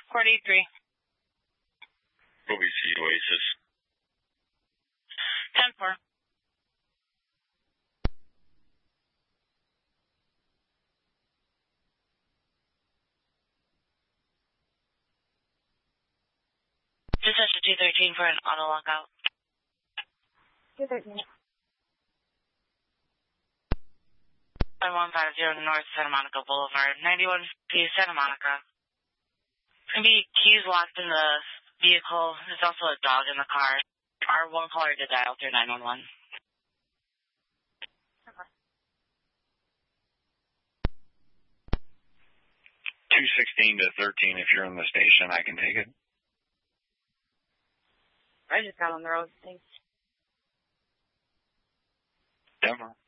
Court 83. OBC Oasis. 10-4. Just touch the 213 for an auto lockout. 213. 1150 North Santa Monica Boulevard, 91 P Santa Monica. There's going to be keys locked in the vehicle. There's also a dog in the car. Our one caller to dial through 911. Okay. 216 to 13 if you're in the station, I can take it. I just got on the road. Thanks. Denver.